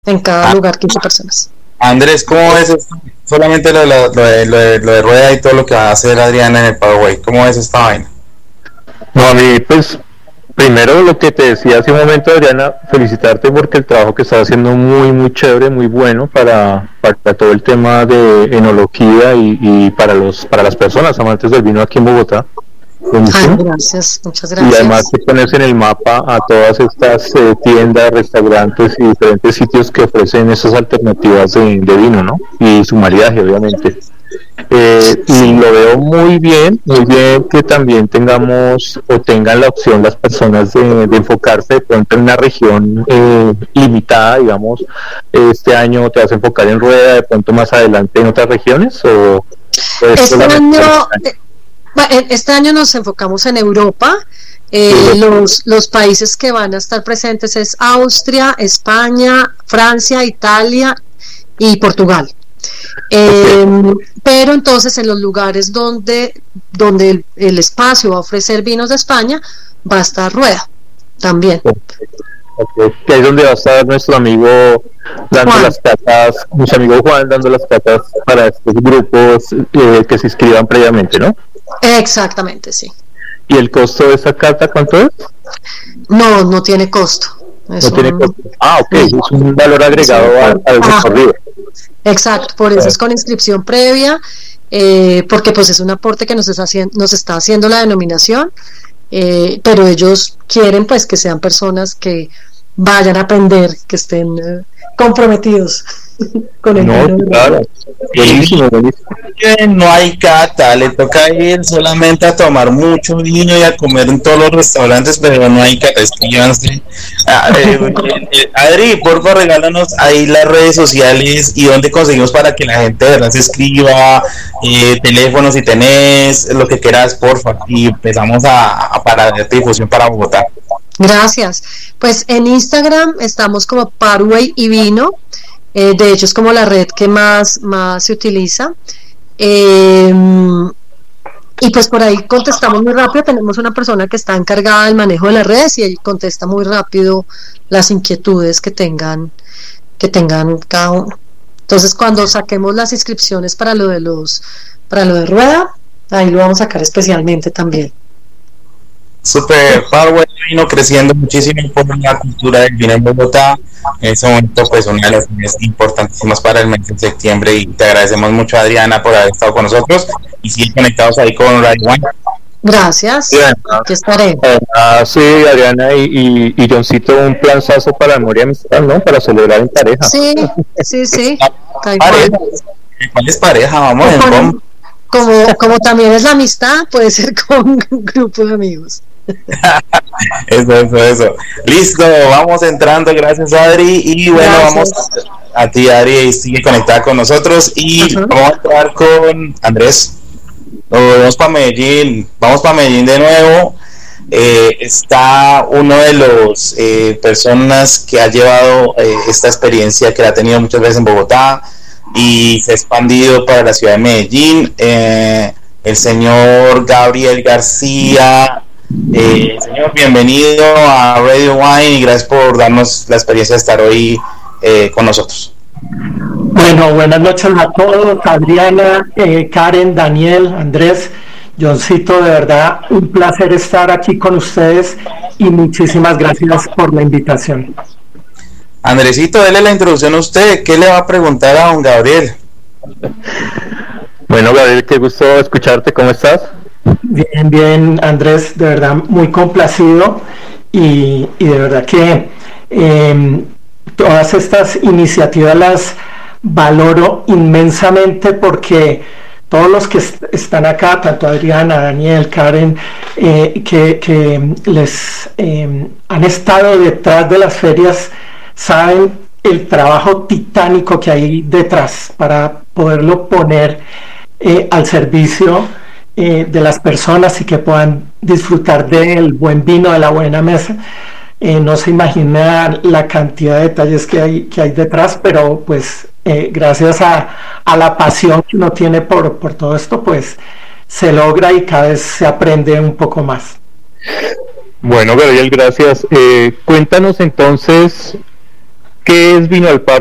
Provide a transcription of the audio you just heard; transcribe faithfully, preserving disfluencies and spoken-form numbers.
en cada Ah, lugar quince personas. Andrés, ¿cómo ves esto? Solamente lo, lo, lo de, lo, de, lo de rueda y todo lo que va a hacer Adriana en el Paraguay. ¿Cómo ves esta vaina? No, a mí, pues, primero lo que te decía hace un momento, Adriana, felicitarte porque el trabajo que estás haciendo muy, muy chévere, muy bueno para, para todo el tema de enología y, y para los para las personas amantes del vino aquí en Bogotá. Ay, Buenísimo. gracias, muchas Y además gracias. te pones en el mapa a todas estas eh, tiendas, restaurantes y diferentes sitios que ofrecen esas alternativas de, de vino, ¿no? Y su maridaje, obviamente. Eh, y Sí, lo veo muy bien, muy bien que también tengamos o tengan la opción las personas de, de enfocarse de pronto en una región eh, limitada, digamos, este año te vas a enfocar en Rueda, de pronto más adelante en otras regiones o, o es este solamente año, para este eh, va- eh, este año nos enfocamos en Europa. Eh, año. los, los países que van a estar presentes es Austria, España, Francia, Italia y Portugal. Ok, Eh, pero entonces en los lugares donde, donde el, el espacio va a ofrecer vinos de España, va a estar Rueda también. ok, ok. Que ahí es donde va a estar nuestro amigo dando Juan, las catas, nuestro amigo Juan dando las catas para estos grupos eh, que se inscriban previamente, ¿no? exactamente, sí. ¿Y el costo de esa cata cuánto es? No, no tiene costo. No Es tiene un, costo. Ah, ok, no, es un valor es un agregado al, aporte. al Ajá, recorrido. exacto, por eso es con inscripción previa, eh, porque pues es un aporte que nos está haciendo, nos está haciendo la denominación, eh, pero ellos quieren pues que sean personas que vayan a aprender, que estén eh, comprometidos con el No, vino de claro. verdad. Buenísimo, buenísimo. Que no hay cata, le toca ir solamente a tomar mucho vino y a comer en todos los restaurantes, pero no hay cata. Escríbanse. Ah, eh, eh, eh, Adri, por favor, regálanos ahí las redes sociales y dónde conseguimos para que la gente de verdad se escriba, eh, teléfono si tenés, lo que quieras, porfa, y empezamos a, a para darte difusión para Bogotá. Gracias. Pues en Instagram estamos como Paraguay y Vino. Eh, de hecho es como la red que más, más se utiliza. Eh, y pues por ahí contestamos muy rápido. Tenemos una persona que está encargada del manejo de las redes y ahí contesta muy rápido las inquietudes que tengan, que tengan cada uno. Entonces cuando saquemos las inscripciones para lo de los, para lo de Rueda, ahí lo vamos a sacar especialmente también. Super Paraguay vino creciendo muchísimo por la cultura del vino en Bogotá. En ese momento, pues, una de las cosas importantísimas para el mes de septiembre. Y te agradecemos mucho, Adriana, por haber estado con nosotros. Y sigue conectados ahí con Radio One. Gracias. Y Aquí además, estaré. además, sí, Adriana y, y, y Johncito, un planzazo para amor y amistad, ¿no? Para celebrar en pareja. Sí, sí, sí, tal Pareja. cual. ¿Cuál es pareja? Vamos O en con, combo. como, como también es la amistad, puede ser con un grupo de amigos. Eso, eso, eso. Listo, vamos entrando. Gracias, Adri. Y bueno, vamos Gracias. a, a ti, Adri, y sigue conectada con nosotros. Y Ajá. vamos a entrar con Andrés. Nos vamos para Medellín. Vamos para Medellín de nuevo. Eh, está uno de los eh, personas que ha llevado eh, esta experiencia, que la ha tenido muchas veces en Bogotá y se ha expandido para la ciudad de Medellín. Eh, el señor Gabriel García. Eh, señor, bienvenido a Radio Wine y gracias por darnos la experiencia de estar hoy eh, con nosotros. Bueno, buenas noches a todos, Adriana, eh, Karen, Daniel, Andrés, Johncito, de verdad un placer estar aquí con ustedes y muchísimas gracias por la invitación. Andresito, dele la introducción a usted. ¿Qué le va a preguntar a don Gabriel? Bueno, Gabriel, qué gusto escucharte. ¿Cómo estás? Bien, bien, Andrés, de verdad muy complacido y, y de verdad que eh, todas estas iniciativas las valoro inmensamente porque todos los que est están acá, tanto Adriana, Daniel, Karen, eh, que, que les eh, han estado detrás de las ferias, saben el trabajo titánico que hay detrás para poderlo poner eh, al servicio eh, de las personas y que puedan disfrutar del buen vino, de la buena mesa. Eh, no se imagina la cantidad de detalles que hay, que hay detrás, pero pues eh, gracias a, a la pasión que uno tiene por, por todo esto, pues se logra y cada vez se aprende un poco más. Bueno, Gabriel, gracias. Eh, cuéntanos entonces ¿Qué es Vino al Par?